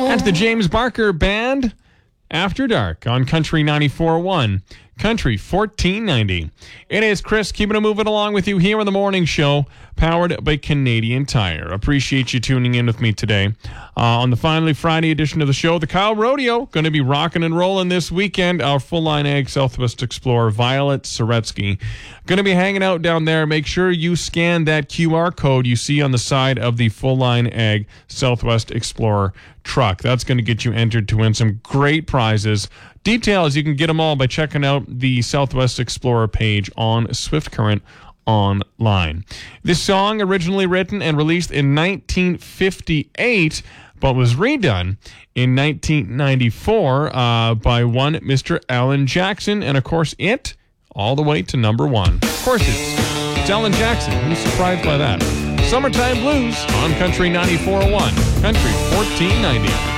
That's the James Barker Band, After Dark, on Country 94.1. Country 1490. It is Chris keeping it moving along with you here on the morning show, powered by Canadian Tire. Appreciate you tuning in with me today. On the finally Friday edition of the show, the Kyle Rodeo, going to be rocking and rolling this weekend. Our full-line ag Southwest Explorer, Violet Soretsky, going to be hanging out down there. Make sure you scan that QR code you see on the side of the full-line ag Southwest Explorer truck. That's going to get you entered to win some great prizes. Details, you can get them all by checking out the Southwest Explorer page on Swift Current online. This song originally written and released in 1958, but was redone in 1994 by one Mr. Alan Jackson, and of course it all the way to number one. Of course it's Alan Jackson. Who's surprised by that? Summertime Blues on Country 94.1, Country 1490.